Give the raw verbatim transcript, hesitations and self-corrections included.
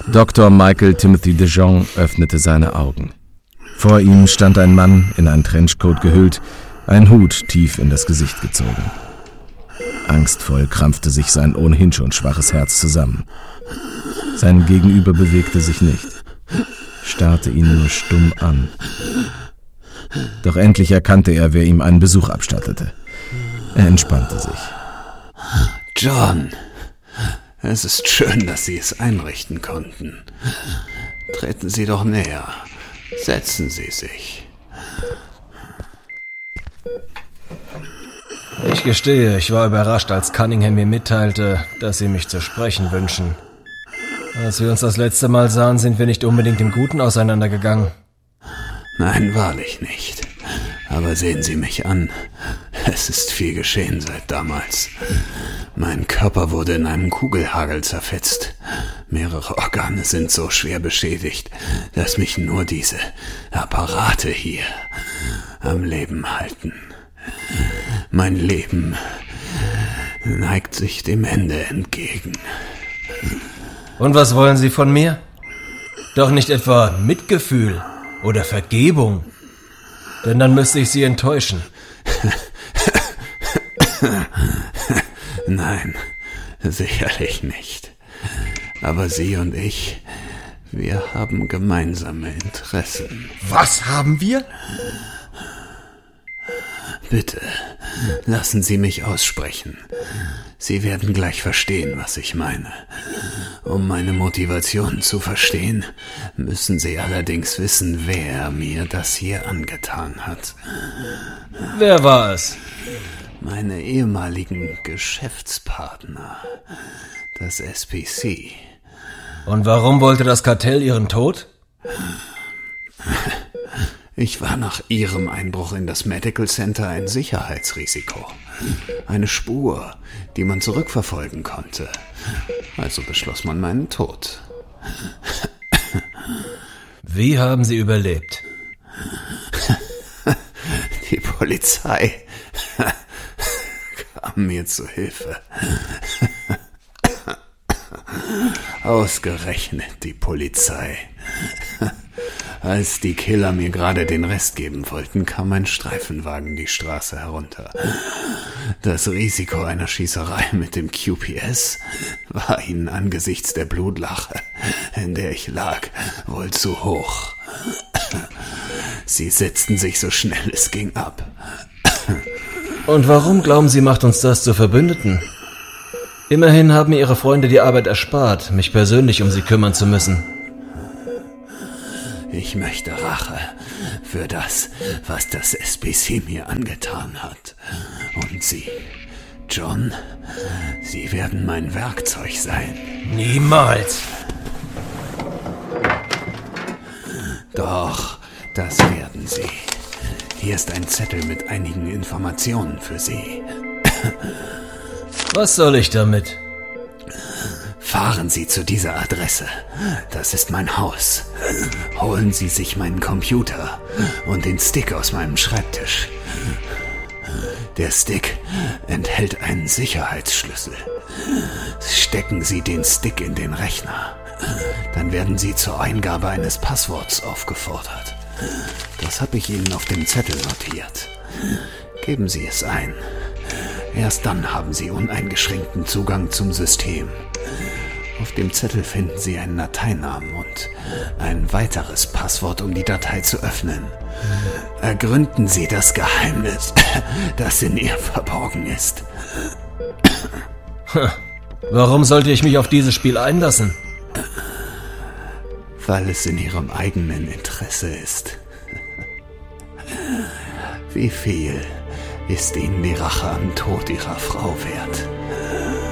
Doktor Michael Timothy DeJong öffnete seine Augen. Vor ihm stand ein Mann, in einen Trenchcoat gehüllt, ein Hut tief in das Gesicht gezogen. Angstvoll krampfte sich sein ohnehin schon schwaches Herz zusammen. Sein Gegenüber bewegte sich nicht, starrte ihn nur stumm an. Doch endlich erkannte er, wer ihm einen Besuch abstattete. Er entspannte sich. John, es ist schön, dass Sie es einrichten konnten. Treten Sie doch näher. Setzen Sie sich. Ich gestehe, ich war überrascht, als Cunningham mir mitteilte, dass Sie mich zu sprechen wünschen. Als wir uns das letzte Mal sahen, sind wir nicht unbedingt im Guten auseinandergegangen. Nein, wahrlich nicht. Aber sehen Sie mich an. Es ist viel geschehen seit damals. Mein Körper wurde in einem Kugelhagel zerfetzt. Mehrere Organe sind so schwer beschädigt, dass mich nur diese Apparate hier am Leben halten. Mein Leben neigt sich dem Ende entgegen. Und was wollen Sie von mir? Doch nicht etwa Mitgefühl oder Vergebung? Denn dann müsste ich Sie enttäuschen. Nein, sicherlich nicht. Aber Sie und ich, wir haben gemeinsame Interessen. Was haben wir? Bitte, lassen Sie mich aussprechen. Sie werden gleich verstehen, was ich meine. Um meine Motivation zu verstehen, müssen Sie allerdings wissen, wer mir das hier angetan hat. Wer war es? Meine ehemaligen Geschäftspartner, das S P C. Und warum wollte das Kartell Ihren Tod? Ich war nach Ihrem Einbruch in das Medical Center ein Sicherheitsrisiko. Eine Spur, die man zurückverfolgen konnte. Also beschloss man meinen Tod. Wie haben Sie überlebt? Die Polizei kam mir zu Hilfe. Ausgerechnet die Polizei. Als die Killer mir gerade den Rest geben wollten, kam ein Streifenwagen die Straße herunter. Das Risiko einer Schießerei mit dem Q P S war ihnen angesichts der Blutlache, in der ich lag, wohl zu hoch. Sie setzten sich so schnell es ging ab. Und warum glauben Sie, macht uns das zu Verbündeten? Immerhin haben mir Ihre Freunde die Arbeit erspart, mich persönlich um Sie kümmern zu müssen. Ich möchte Rache für das, was das S P C mir angetan hat. Und Sie, John, Sie werden mein Werkzeug sein. Niemals. Doch, das werden Sie. Hier ist ein Zettel mit einigen Informationen für Sie. Was soll ich damit? Fahren Sie zu dieser Adresse. Das ist mein Haus. Holen Sie sich meinen Computer und den Stick aus meinem Schreibtisch. Der Stick enthält einen Sicherheitsschlüssel. Stecken Sie den Stick in den Rechner. Dann werden Sie zur Eingabe eines Passworts aufgefordert. Das habe ich Ihnen auf dem Zettel notiert. Geben Sie es ein. Erst dann haben Sie uneingeschränkten Zugang zum System. Auf dem Zettel finden Sie einen Dateinamen und ein weiteres Passwort, um die Datei zu öffnen. Ergründen Sie das Geheimnis, das in ihr verborgen ist. Warum sollte ich mich auf dieses Spiel einlassen? Weil es in Ihrem eigenen Interesse ist. Wie viel ist Ihnen die Rache am Tod Ihrer Frau wert?